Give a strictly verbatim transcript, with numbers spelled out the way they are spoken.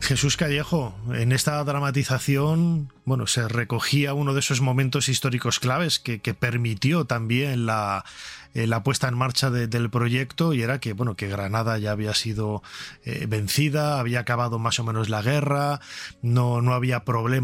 Jesús Callejo, en esta dramatización, bueno, se recogía uno de esos momentos históricos claves que, que permitió también la, eh, la puesta en marcha de, del proyecto, y era que, bueno, que Granada ya había sido eh, vencida, había acabado más o menos la guerra, no, no había problema